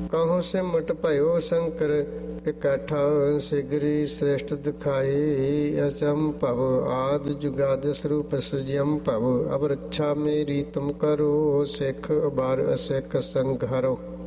कहूँ सिमट भयो शंकर इकट्ठा सिगरी श्रेष्ठ दिखाई अचम भव आद जुगाद स्वरूप सजम भव अब रक्षा मेरी तुम करो सिख अबार असिख संघारो।